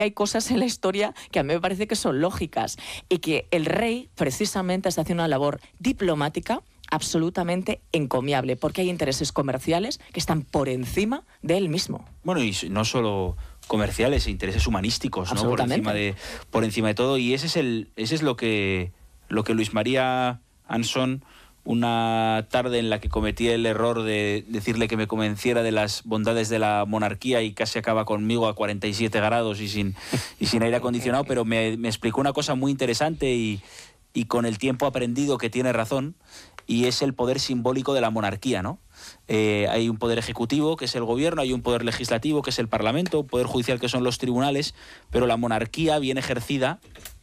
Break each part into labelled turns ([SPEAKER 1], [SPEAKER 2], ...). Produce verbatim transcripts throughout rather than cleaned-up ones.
[SPEAKER 1] hay cosas en la historia que a mí me parece que son lógicas y que el rey precisamente está haciendo una labor diplomática absolutamente encomiable, porque hay intereses comerciales que están por encima de él mismo.
[SPEAKER 2] Bueno, y no solo comerciales, intereses humanísticos, ¿no? Por encima de, por encima de todo. Y ese es el, ese es lo que, lo que Luis María Anson, una tarde en la que cometí el error de decirle que me convenciera de las bondades de la monarquía y casi acaba conmigo a cuarenta y siete grados y sin, y sin aire acondicionado, pero me, me explicó una cosa muy interesante y, y con el tiempo aprendido que tiene razón, y es el poder simbólico de la monarquía, ¿no? Eh, hay un poder ejecutivo, que es el gobierno, hay un poder legislativo, que es el parlamento, un poder judicial, que son los tribunales, pero la monarquía bien ejercida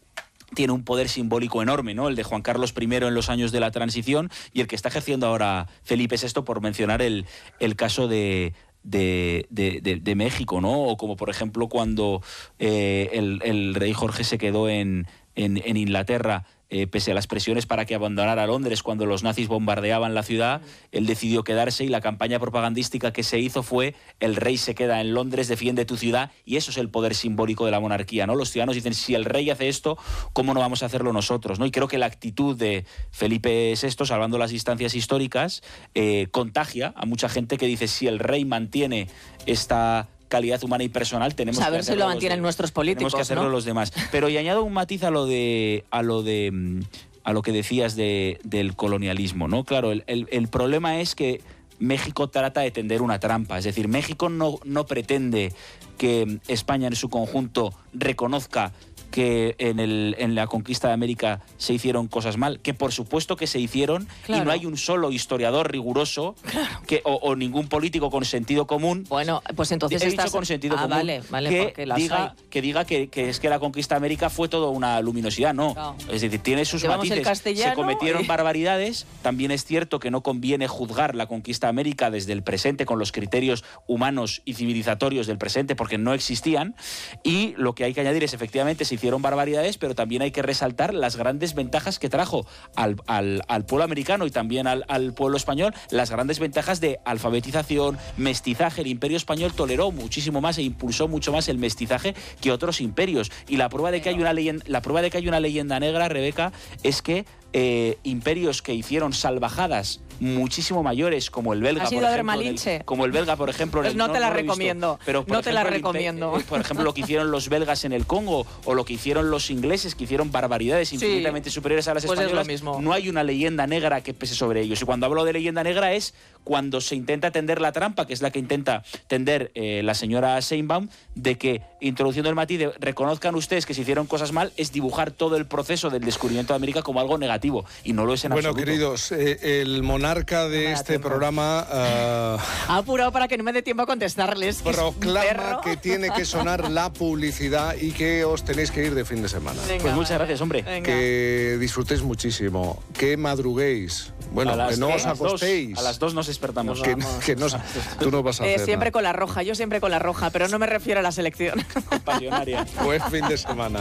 [SPEAKER 2] tiene un poder simbólico enorme, ¿no? El de Juan Carlos primero en los años de la transición y el que está ejerciendo ahora Felipe sexto, por mencionar el, el caso de, de, de, de, de México, ¿no? O como, por ejemplo, cuando eh, el, el rey Jorge se quedó en, en, en Inglaterra, Eh, pese a las presiones para que abandonara Londres cuando los nazis bombardeaban la ciudad, él decidió quedarse y la campaña propagandística que se hizo fue: el rey se queda en Londres, defiende tu ciudad, y eso es el poder simbólico de la monarquía, ¿no? Los ciudadanos dicen, si el rey hace esto, ¿cómo no vamos a hacerlo nosotros, ¿no? Y creo que la actitud de Felipe sexto, salvando las distancias históricas, eh, contagia a mucha gente que dice, si el rey mantiene esta calidad humana y personal, tenemos
[SPEAKER 1] pues a
[SPEAKER 2] que
[SPEAKER 1] ver si lo mantienen nuestros políticos,
[SPEAKER 2] tenemos que hacerlo, ¿no?, los demás. Pero y añado un matiz a lo de a lo de a lo que decías de, del colonialismo, ¿no? Claro, el, el, el problema es que México trata de tender una trampa, es decir, México no, no pretende que España en su conjunto reconozca que en, el, en la conquista de América se hicieron cosas mal, que por supuesto que se hicieron, claro, y no hay un solo historiador riguroso, claro, que, o, o ningún político con sentido común.
[SPEAKER 1] Bueno, pues entonces
[SPEAKER 2] he
[SPEAKER 1] estás...
[SPEAKER 2] dicho con sentido
[SPEAKER 1] ah,
[SPEAKER 2] común,
[SPEAKER 1] vale, vale,
[SPEAKER 2] que, diga, que diga que, que es que la conquista de América fue toda una luminosidad. No, claro, es decir, tiene sus
[SPEAKER 1] llevamos
[SPEAKER 2] matices. Se cometieron y... barbaridades. También es cierto que no conviene juzgar la conquista de América desde el presente con los criterios humanos y civilizatorios del presente, porque no existían. Y lo que hay que añadir es, efectivamente, se hicieron barbaridades, pero también hay que resaltar las grandes ventajas que trajo al, al, al pueblo americano y también al, al pueblo español, las grandes ventajas de alfabetización, mestizaje. El Imperio Español toleró muchísimo más e impulsó mucho más el mestizaje que otros imperios. Y la prueba de que hay una leyenda, la prueba de que hay una leyenda negra, Rebeca, es que eh, imperios que hicieron salvajadas muchísimo mayores, como el belga, por ejemplo, el, como el belga, por ejemplo.
[SPEAKER 1] Pues
[SPEAKER 2] el,
[SPEAKER 1] no, no te la
[SPEAKER 2] no
[SPEAKER 1] recomiendo.
[SPEAKER 2] Visto, pero,
[SPEAKER 1] no te la
[SPEAKER 2] el,
[SPEAKER 1] recomiendo.
[SPEAKER 2] Eh, por ejemplo, lo que hicieron los belgas en el Congo o lo que hicieron los ingleses, que hicieron barbaridades infinitamente sí, superiores a las
[SPEAKER 1] pues
[SPEAKER 2] españolas.
[SPEAKER 1] Es lo mismo.
[SPEAKER 2] No hay una leyenda negra que pese sobre ellos. Y cuando hablo de leyenda negra es cuando se intenta tender la trampa, que es la que intenta tender eh, la señora Sheinbaum, de que, introduciendo el matiz de reconozcan ustedes que se hicieron cosas mal, es dibujar todo el proceso del descubrimiento de América como algo negativo, y no lo es en
[SPEAKER 3] bueno,
[SPEAKER 2] absoluto.
[SPEAKER 3] Bueno, queridos, eh, el monarca de este tiempo. programa... Uh,
[SPEAKER 1] ha apurado para que no me dé tiempo a contestarles.
[SPEAKER 3] Proclama que tiene que sonar la publicidad y que os tenéis que ir de fin de semana.
[SPEAKER 2] Venga, pues muchas gracias, hombre.
[SPEAKER 3] Venga. Que disfrutéis muchísimo, que madruguéis, bueno, que no os acostéis.
[SPEAKER 2] Dos, a las dos nos despertamos.
[SPEAKER 3] Que, que no, tú no vas a
[SPEAKER 1] eh,
[SPEAKER 3] hacer
[SPEAKER 1] Siempre
[SPEAKER 3] nada.
[SPEAKER 1] Con la roja, yo siempre con la roja, pero no me refiero a la selección.
[SPEAKER 2] Pasionaria.
[SPEAKER 3] Buen fin de semana.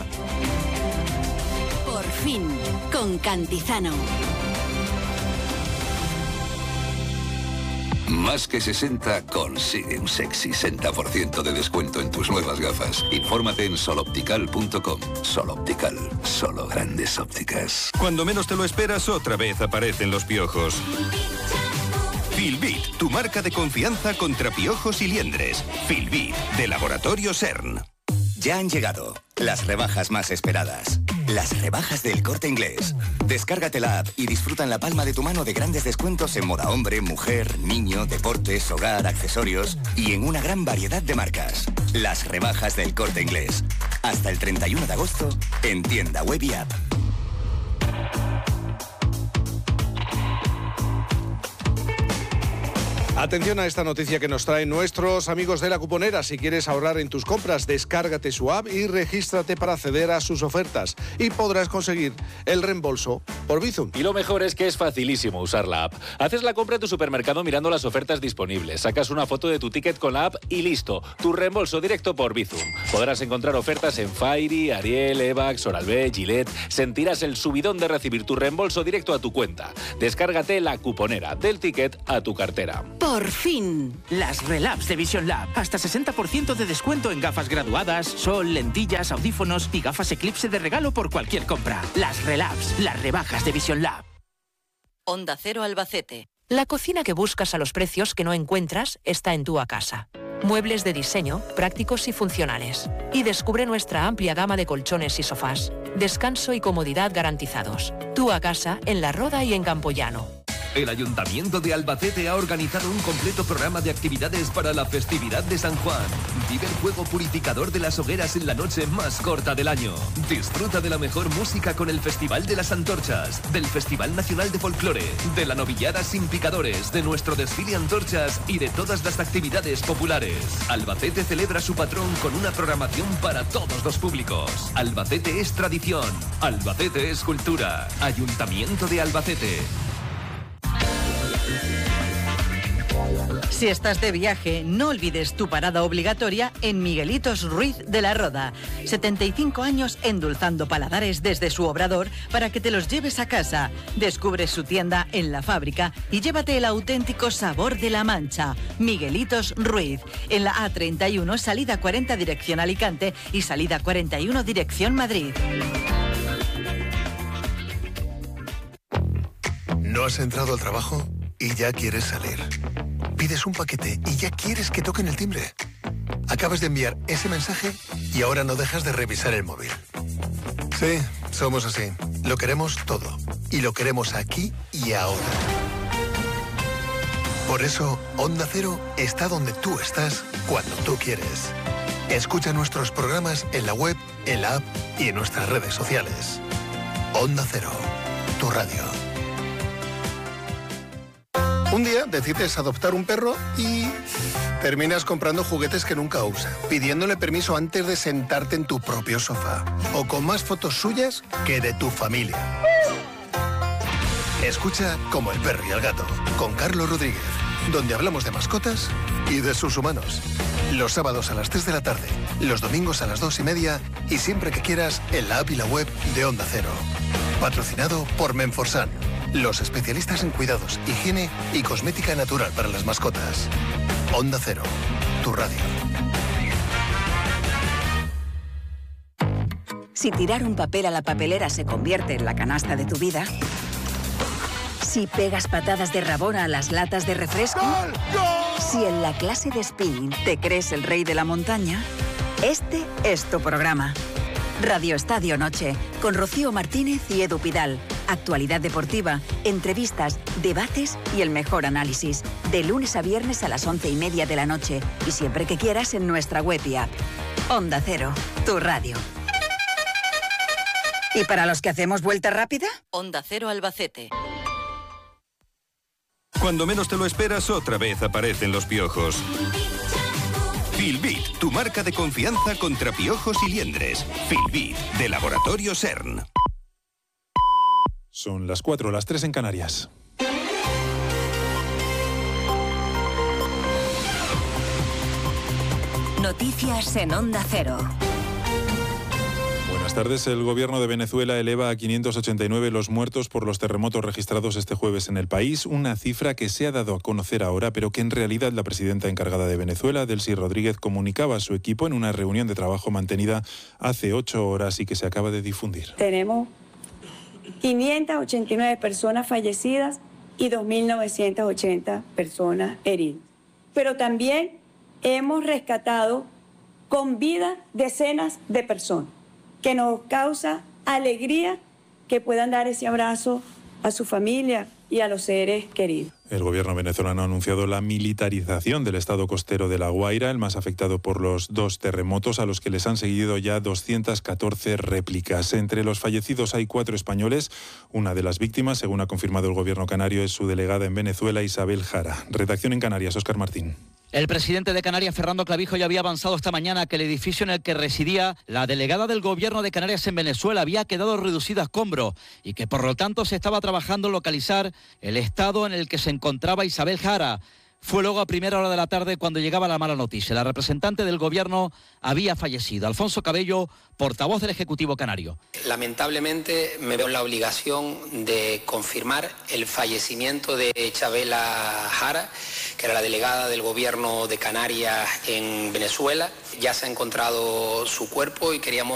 [SPEAKER 4] Por fin, con Cantizano.
[SPEAKER 5] Más que sesenta consigue un sexy sesenta por ciento de descuento en tus nuevas gafas. Infórmate en soloptical punto com. Sol Optical, solo grandes ópticas.
[SPEAKER 6] Cuando menos te lo esperas, otra vez aparecen los piojos. Filbit, tu marca de confianza contra piojos y liendres. Filbit, de Laboratorio CERN.
[SPEAKER 7] Ya han llegado las rebajas más esperadas. Las rebajas del Corte Inglés. Descárgate la app y disfruta en la palma de tu mano de grandes descuentos en moda hombre, mujer, niño, deportes, hogar, accesorios y en una gran variedad de marcas. Las rebajas del Corte Inglés. Hasta el treinta y uno de agosto en tienda web y app.
[SPEAKER 3] Atención a esta noticia que nos traen nuestros amigos de La Cuponera. Si quieres ahorrar en tus compras, descárgate su app y regístrate para acceder a sus ofertas. Y podrás conseguir el reembolso por Bizum.
[SPEAKER 8] Y lo mejor es que es facilísimo usar la app. Haces la compra en tu supermercado mirando las ofertas disponibles. Sacas una foto de tu ticket con la app y listo. Tu reembolso directo por Bizum. Podrás encontrar ofertas en Fairy, Ariel, Evax, Oral-B, Gillette. Sentirás el subidón de recibir tu reembolso directo a tu cuenta. Descárgate La Cuponera, del ticket a tu cartera.
[SPEAKER 4] Por fin.
[SPEAKER 9] Las Relabs de Vision Lab. Hasta sesenta por ciento de descuento en gafas graduadas, sol, lentillas, audífonos y gafas Eclipse de regalo por cualquier compra. Las Relabs, las rebajas de Vision Lab.
[SPEAKER 4] Onda Cero Albacete.
[SPEAKER 10] La cocina que buscas a los precios que no encuentras está en Tu Casa. Muebles de diseño, prácticos y funcionales. Y descubre nuestra amplia gama de colchones y sofás. Descanso y comodidad garantizados. Tu Casa en La Roda y en Campoyano.
[SPEAKER 11] El Ayuntamiento de Albacete ha organizado un completo programa de actividades para la festividad de San Juan. Vive el fuego purificador de las hogueras en la noche más corta del año. Disfruta de la mejor música con el Festival de las Antorchas, del Festival Nacional de Folclore, de la Novillada sin picadores, de nuestro desfile antorchas y de todas las actividades populares. Albacete celebra su patrón con una programación para todos los públicos. Albacete es tradición. Albacete es cultura. Ayuntamiento de Albacete.
[SPEAKER 12] Si estás de viaje, no olvides tu parada obligatoria en Miguelitos Ruiz de la Roda. setenta y cinco años endulzando paladares desde su obrador para que te los lleves a casa. Descubre su tienda en la fábrica y llévate el auténtico sabor de La Mancha. Miguelitos Ruiz, en la A treinta y uno, salida cuarenta dirección Alicante y salida cuarenta y uno dirección Madrid.
[SPEAKER 13] ¿No has entrado al trabajo y ya quieres salir? Pides un paquete y ya quieres que toquen el timbre. Acabas de enviar ese mensaje y ahora no dejas de revisar el móvil. Sí, somos así. Lo queremos todo. Y lo queremos aquí y ahora. Por eso, Onda Cero está donde tú estás cuando tú quieres. Escucha nuestros programas en la web, en la app y en nuestras redes sociales. Onda Cero, tu radio. Un día decides adoptar un perro y terminas comprando juguetes que nunca usa, pidiéndole permiso antes de sentarte en tu propio sofá, o con más fotos suyas que de tu familia. Escucha Como el perro y el gato, con Carlos Rodríguez, donde hablamos de mascotas y de sus humanos. Los sábados a las tres de la tarde, los domingos a las dos y media y siempre que quieras en la app y la web de Onda Cero. Patrocinado por Menforsan, los especialistas en cuidados, higiene y cosmética natural para las mascotas. Onda Cero, tu radio.
[SPEAKER 14] Si tirar un papel a la papelera se convierte en la canasta de tu vida, si pegas patadas de rabona a las latas de refresco, ¡Gol! ¡Gol! Si en la clase de spinning te crees el rey de la montaña, este es tu programa. Radio Estadio Noche, con Rocío Martínez y Edu Pidal. Actualidad deportiva, entrevistas, debates y el mejor análisis. De lunes a viernes a las once y media de la noche y siempre que quieras en nuestra web y app. Onda Cero, tu radio. ¿Y para los que hacemos vuelta rápida?
[SPEAKER 4] Onda Cero Albacete.
[SPEAKER 6] Cuando menos te lo esperas, otra vez aparecen los piojos. Filbit, tu marca de confianza contra piojos y liendres. Filbit, de Laboratorio CERN.
[SPEAKER 15] Son las cuatro, las tres en Canarias.
[SPEAKER 4] Noticias en Onda Cero.
[SPEAKER 15] Buenas tardes. El gobierno de Venezuela eleva a quinientos ochenta y nueve los muertos por los terremotos registrados este jueves en el país, una cifra que se ha dado a conocer ahora, pero que en realidad la presidenta encargada de Venezuela, Delcy Rodríguez, comunicaba a su equipo en una reunión de trabajo mantenida hace ocho horas y que se acaba de difundir.
[SPEAKER 16] Tenemos quinientas ochenta y nueve personas fallecidas y dos mil novecientas ochenta personas heridas. Pero también hemos rescatado con vida decenas de personas, que nos causa alegría que puedan dar ese abrazo a su familia y a los seres queridos.
[SPEAKER 15] El gobierno venezolano ha anunciado la militarización del estado costero de La Guaira, el más afectado por los dos terremotos, a los que les han seguido ya doscientas catorce réplicas. Entre los fallecidos hay cuatro españoles. Una de las víctimas, según ha confirmado el gobierno canario, es su delegada en Venezuela, Isabel Jara. Redacción en Canarias, Óscar Martín.
[SPEAKER 17] El presidente de Canarias, Fernando Clavijo, ya había avanzado esta mañana que el edificio en el que residía la delegada del gobierno de Canarias en Venezuela había quedado reducido a escombro y que por lo tanto se estaba trabajando en localizar el estado en el que se encontraba Isabel Jara. Fue luego a primera hora de la tarde cuando llegaba la mala noticia. La representante del gobierno había fallecido. Alfonso Cabello, portavoz del Ejecutivo canario.
[SPEAKER 18] Lamentablemente me veo en la obligación de confirmar el fallecimiento de Chabela Jara, que era la delegada del gobierno de Canarias en Venezuela. Ya se ha encontrado su cuerpo y queríamos